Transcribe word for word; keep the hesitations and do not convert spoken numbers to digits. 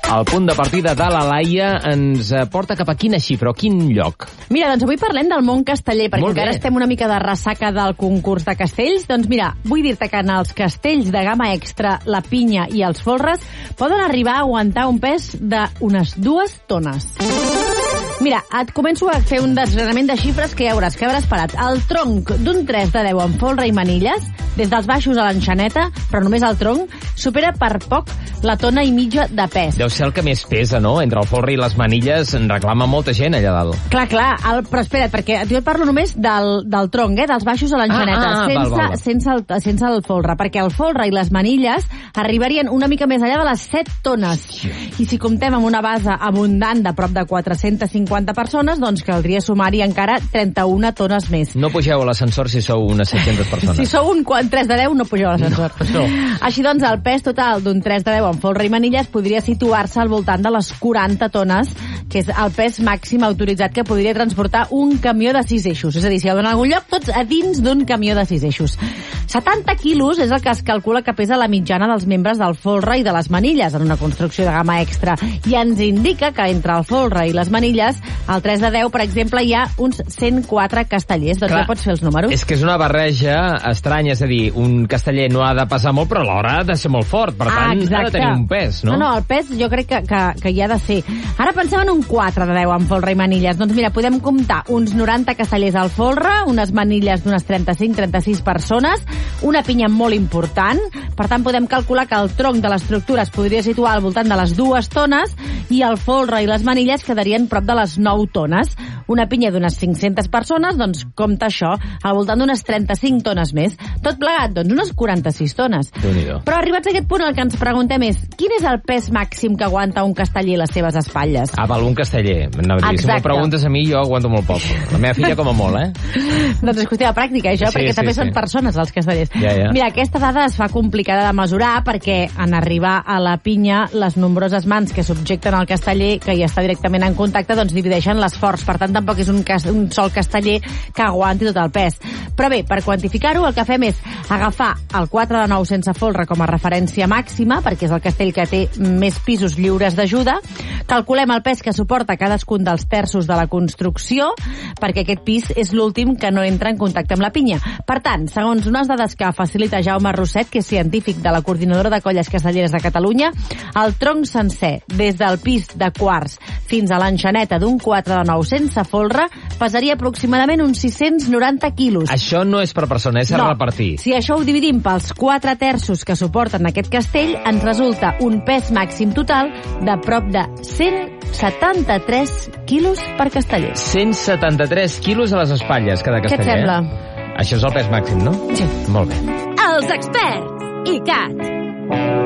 El punt de partida de la Laia ens porta cap a quina xifra o quin lloc? Mira, doncs avui parlem del món casteller, perquè encara estem una mica de ressaca del concurs de castells. Doncs mira, vull dir-te que en els castells de gamma extra, la pinya i els folres poden arribar a aguantar un pes d'unes dues tones. Mira, et començo a fer un desgranament de xifres que ja veuràs que hauràs parat. El tronc d'un tres de deu amb folre i manilles, des dels baixos a l'enxaneta, però només el tronc, supera per poc la tona i mitja de pes. Deu ser el que més pesa, no? Entre el folre i les manilles en reclama molta gent allà dalt. Clar, clar, el, però espera't, perquè jo et parlo només del, del tronc, eh, dels baixos a l'enxaneta, ah, ah, sense, val, val, val. sense, el, sense el folre, perquè el folre i les manilles arribarien una mica més allà de les set tones. I si comptem amb una base abundant de prop de quatre-centes cinquanta persones, doncs caldria sumar-hi encara trenta-una tones més. No pugeu a l'ascensor si sou unes set-centes persones. Si sou un tres de deu, no pugeu a l'ascensor. No, no. Així doncs, el pes total d'un tres de deu amb folre i manilles podria situar-se al voltant de les quaranta tones, que és el pes màxim autoritzat que podria transportar un camió de sis eixos. És a dir, si heu d'anar a algun lloc, tots a dins d'un camió de sis eixos. setanta quilos és el que es calcula que pesa la mitjana dels membres del folre i de les manilles en una construcció de gamma extra. I ens indica que entre el folre i les manilles, al tres de deu, per exemple, hi ha uns cent quatre castellers. Doncs Clar, ja pots fer els números. És que és una barreja estranya, és a dir, un casteller no ha de pesar molt, però alhora ha de ser molt fort, per tant, ah, ha de tenir un pes, no? No, no, el pes jo crec que, que, que hi ha de ser. Ara pensem en un quatre de deu amb folre i manilles. Doncs mira, podem comptar uns noranta castellers al folre, unes manilles d'unes trenta-cinc trenta-sis persones, una pinya molt important, per tant podem calcular que el tronc de l'estructura es podria situar al voltant de les dues tones i el folre i les manilles quedarien prop de les nou tones. Una pinya d'unes cinc-centes persones, doncs compta això, al voltant d'unes trenta-cinc tones més. Tot plegat, doncs unes quaranta-sis tones. Déu-n'hi-do. Però arribats a aquest punt el que ens preguntem és quin és el pes màxim que aguanta un casteller a les seves espatlles? Ah, val, un casteller. No, dir, si m'ho preguntes a mi, jo aguanto molt poc. La meva filla com a molt, eh? Doncs és qüestió de pràctica, això, sí, perquè sí, també sí. són persones, els castellers. Ja, ja. Mira, aquesta dada es fa complicada de mesurar perquè en arribar a la pinya, les nombroses mans que subjecten el casteller, que hi està directament en contacte, doncs divideixen l'esforç. Per tant, tampoc és un, cas, un sol casteller que aguanti tot el pes. Però bé, per quantificar-ho, el que fem és agafar el quatre de nou sense folre com a referència màxima, perquè és el castell que té més pisos lliures d'ajuda. Calculem el pes que suporta cadascun dels terços de la construcció, perquè aquest pis és l'últim que no entra en contacte amb la pinya. Per tant, segons unes dades que facilita Jaume Rosset, que és científic de la Coordinadora de Colles Castelleres de Catalunya, el tronc sencer, des del pis de quars fins a l'enxaneta d'un quatre de nou sense folre, pesaria aproximadament uns sis-cents noranta quilos. Això no és per persona, és a no. repartir. Si això ho dividim pels quatre terços que suporten aquest castell, ens resulta un pes màxim total de prop de cent setanta-tres quilos per casteller. cent setanta-tres quilos a les espatlles, cada casteller. Què et sembla? Això és el pes màxim, no? Sí. Molt bé. Els experts, I C A T.